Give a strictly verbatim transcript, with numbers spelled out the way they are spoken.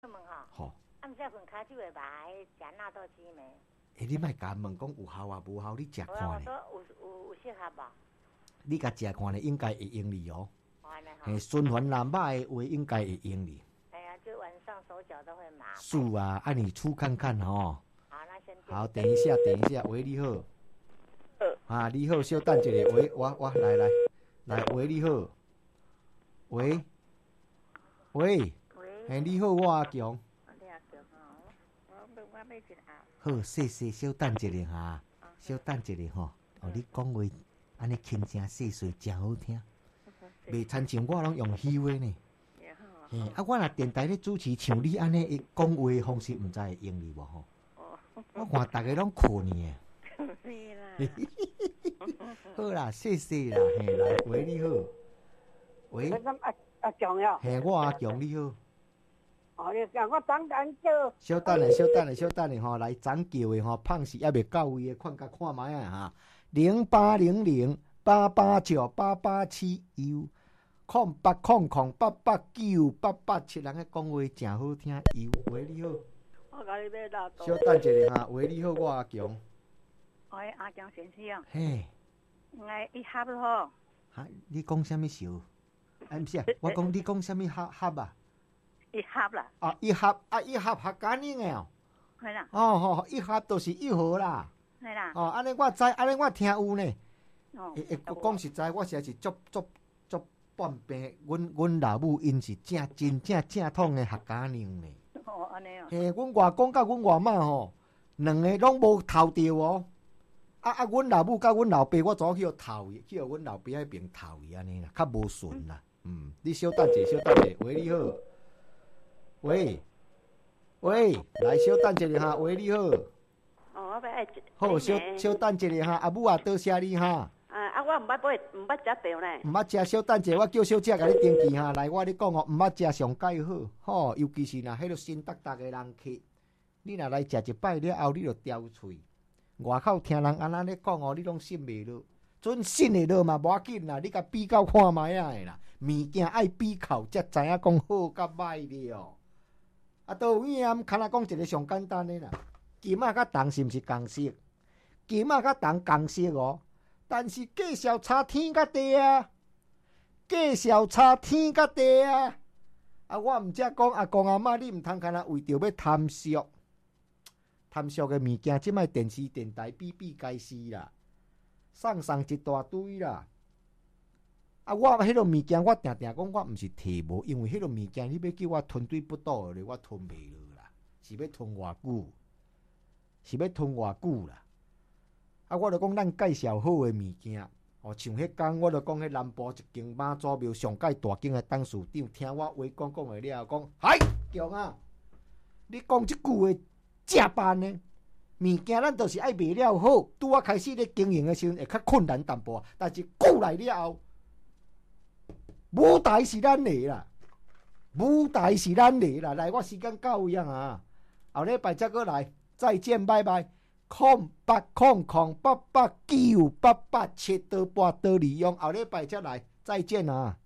问哈， 吼， 暗时份骹手会歹，食纳豆鸡没？ 诶，你莫甲问讲有效啊无效，你食我看咧。 说有有有适合无？ 你甲食看咧，应该会用你哦。 安尼哈。 嘿，循环南马的话，应该会用你。 哎呀，就晚上手脚都会麻。 是啊，按你出看看哦。 好，那先。 好，等一下，等一下，喂，你好。啊，你好，稍等一下，喂，我我来来来，喂，你好。喂喂， 喂， 嘿，你好，我阿强。 你阿强吼，我我我要去啊。 好，谢谢，稍等一下哈，稍等一下吼。哦，你讲话安尼轻声细碎，真好听。袂亲像我拢用虚话呢。嘿，啊，我若电台咧主持，像你安尼讲话的方式，毋知会用你无吼？我看大家拢困呢。 是啦。 好啦，谢谢啦，嘿，来，喂，你好。喂。 阿阿强呀。 嘿，我阿强，你好。 哦，你讲我长等叫。 稍等咧，稍等咧，稍等咧吼，来长叫的吼，胖是还袂到位的，看甲看卖啊哈。零八零零八八九八八七幺，空八空空八八九八八七，人个讲话真好听。有喂，你好。 我甲你买大刀。 稍等一下哈，喂，你好，我阿强。 喂，阿强先生。 嘿。 应该一盒咯。 哈，你讲什么笑？哎，不是啊，我讲你讲什么盒盒啊？ 一盒啦。 啊，一盒啊，一盒合家宁的哦。 系啦。 哦吼，一盒就是一盒啦。 系啦。 哦，安尼我知，安尼我听有呢。 哦。 诶，讲实在，我实在是足足足半病。阮阮老母因是正真正正统的客家人呢。 哦，安尼哦。 嘿，阮外公甲阮外妈吼，两个拢无偷着哦。啊啊，阮老母甲阮老爸，我早去互偷伊，去互阮老爸迄边偷伊安尼啦，较无顺啦。嗯，你稍等者，稍等者，喂，你好。喂喂，来稍等一下哈，喂，你好。 哦，我要好，稍稍等一下哈，阿母啊，多谢你哈。 啊啊，我毋捌买，毋捌食着呢。 毋捌食，稍等者，我叫小姐甲你登记哈。来，我你讲哦，毋捌食上介好，吼，尤其是若迄个新达达的人客，你若来食一摆了后，你就叼喙。外口听人安那咧讲哦，你拢信袂落，准信会落嘛，无要紧啦，你甲比较看卖啊啦，物件爱比较，才知影讲好甲歹了。啊，都有影，看若讲一个上简单的啦，金仔甲铜是毋是共色？金仔甲铜共色哦，但是价小差天甲地啊，价小差天甲地啊。啊，我毋则讲阿公阿嬷，你毋通干那为着要贪俗。贪俗的物件，即摆电视电台比比皆是啦，送送一大堆啦。啊，我迄落物件，我定定讲我毋是摕无，因为迄落物件你要叫我吞对不倒咧，我吞袂落啦，是要吞偌久，是要吞偌久啦。啊，我著讲咱介绍好的物件，哦，像迄工我著讲迄南部一间妈祖庙上界大间的董事长，听我话讲讲的了，讲，嗨，强啊，你讲即句话。正办呢，物件咱都是爱卖了好，拄啊开始咧经营的时阵会较困难淡薄，但是久来了后，舞台是咱的啦，舞台是咱的啦。来，我时间到位啊，后礼拜再过来，再见，拜拜。空八空空八八九八八七多八多利用，后礼拜再来，再见啊。